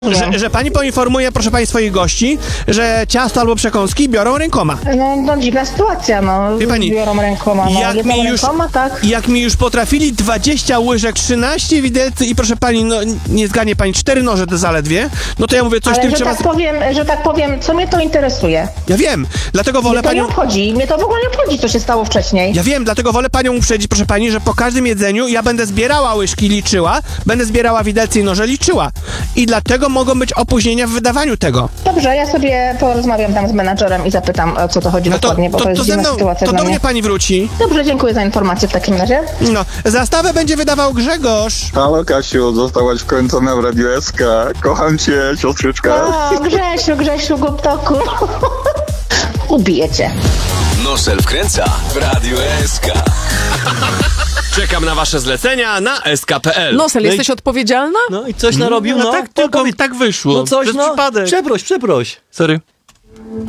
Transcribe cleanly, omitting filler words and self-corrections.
Że pani poinformuje, proszę pani, swoich gości, że ciasto albo przekąski biorą rękoma. No dziwna sytuacja, no. Wie pani, biorą rękoma, no. Rękoma, tak. Jak mi już potrafili 20 łyżek, 13 widelcy i proszę pani, no nie zgadnie pani, 4 noże to zaledwie, no to ja mówię, coś Ale tym że trzeba... że tak powiem, co mnie to interesuje? Ja wiem, dlatego wolę Mnie to panią... nie obchodzi, mnie to w ogóle nie obchodzi, co się stało wcześniej. Ja wiem, dlatego wolę panią uprzedzić, proszę pani, że po każdym jedzeniu ja będę zbierała łyżki, liczyła, będę zbierała widelce i noże, liczyła. I dlatego mogą być opóźnienia w wydawaniu tego. Dobrze, ja sobie porozmawiam tam z menadżerem i zapytam, o co to chodzi dokładnie, bo to jest dziwna sytuacja to dla do mnie. mnie pani wróci. Dobrze, dziękuję za informację w takim razie. No, zastawę będzie wydawał Grzegorz. Halo Kasiu, zostałaś wkręcona w Radio SK. Kocham cię, siostrzyczka. O, Grzesiu, głuptoku. Ubiję cię. Nosel wkręca w Radio SK. Czekam na wasze zlecenia na sk.pl. Nosel, jesteś odpowiedzialna? No i coś narobił, tak, tylko mi tak wyszło. No coś, Przez no. przypadek. Przeproś. Sorry.